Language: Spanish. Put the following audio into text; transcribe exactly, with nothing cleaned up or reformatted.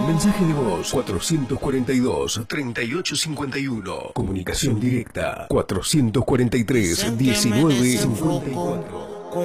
Mensaje de voz cuatrocientos cuarenta y dos, treinta y ocho cincuenta y uno. Comunicación directa cuatrocientos cuarenta y tres, diecinueve cincuenta y cuatro.